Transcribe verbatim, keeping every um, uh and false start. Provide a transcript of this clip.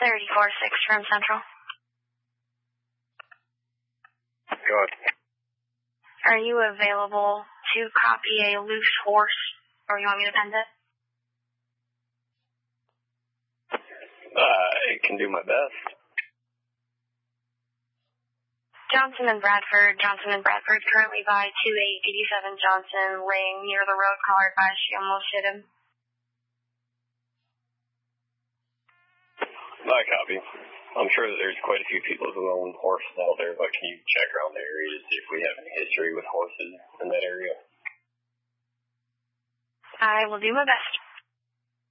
thirty-four six from Central. Go ahead. Are you available to copy a loose horse, or you want me to pend it? I can do my best. Johnson and Bradford. Johnson and Bradford currently by two eight eighty-seven Johnson, laying near the road. Caller advised she almost hit him. I copy. I'm sure that there's quite a few people who own horses out there, but can you check around the area to see if we have any history with horses in that area? I will do my best.